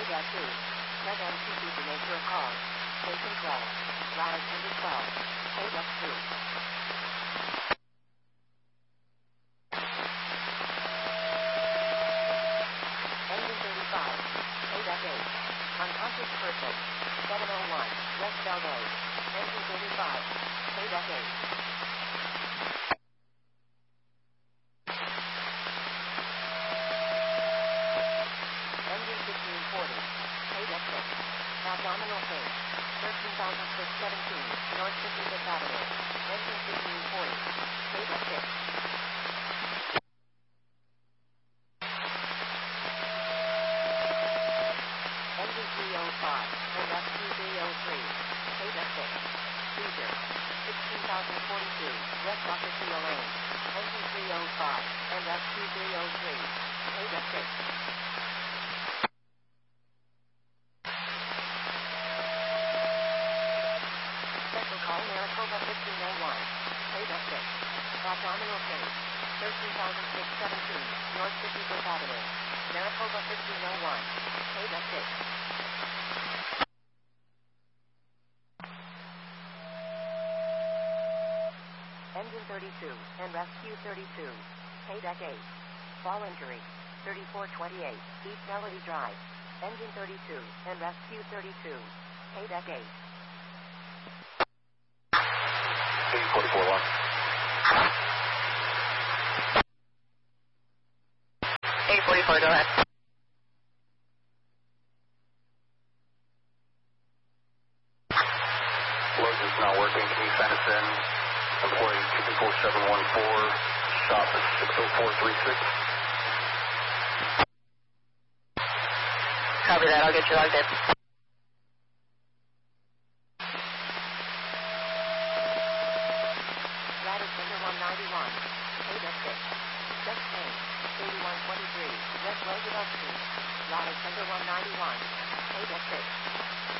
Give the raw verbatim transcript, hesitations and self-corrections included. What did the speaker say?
two. Set M T C to make your call. Station twelve. Rise number twelve. K F two. Engine thirty-five. K F eight. Unconscious person. seven oh one. West Beltway. Engine thirty-five. K F eight. Engine fifteen forty. K F six. Abdominal pain. thirteen thousand six hundred seventeen. North fifty-fifth Avenue. Engine fifteen forty. K F six. Engine three oh five. And F Q three oh three. K F six. Seizure. sixteen thousand forty-two. West Officio Lane. Engine three oh five. And F Q three oh three. K F six. Special call Maricopa fifteen oh one. K F six. Abdominal pain. thirteen thousand six hundred seventeen. North fifty-fifth Avenue. Maricopa fifteen oh one. K F six. Engine thirty-two. And Rescue thirty-two. K F eight. Fall injury. thirty-four twenty-eight. East Melody Drive. Engine thirty-two. And Rescue thirty-two. K F eight. eight forty-four one. eight forty-four, go ahead. Load is not working. Can you send us in? Employee two four seven one four. Shop at six oh four three six. Copy that. I'll get you logged in. Radisson one ninety-one. K F six. Just pain. eighty-one twenty-three. West Roosevelt Street. Radisson one ninety-one. K F six.